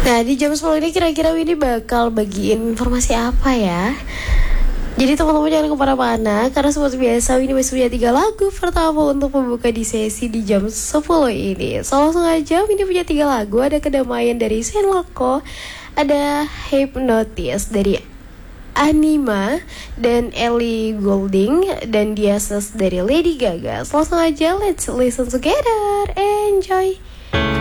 Nah, di jam 10 ini kira-kira Winnie bakal bagiin informasi apa ya? Jadi teman-teman jangan kemana-mana, karena seperti biasa Winnie masih punya 3 lagu pertama untuk membuka di sesi di jam 10 ini. So langsung aja, Winnie punya 3 lagu. Ada Kedamaian dari Saint Loco, ada Hypnotis dari Anima dan Ellie Goulding, dan Diases dari Lady Gaga. So langsung aja, let's listen together, enjoy.